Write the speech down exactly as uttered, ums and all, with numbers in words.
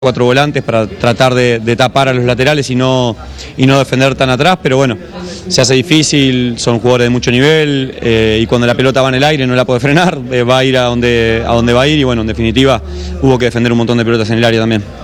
Cuatro volantes para tratar de, de tapar a los laterales y no, y no defender tan atrás, pero bueno, se hace difícil, son jugadores de mucho nivel eh, y cuando la pelota va en el aire no la puede frenar, eh, va a ir a donde, a donde va a ir y bueno, en definitiva hubo que defender un montón de pelotas en el área también.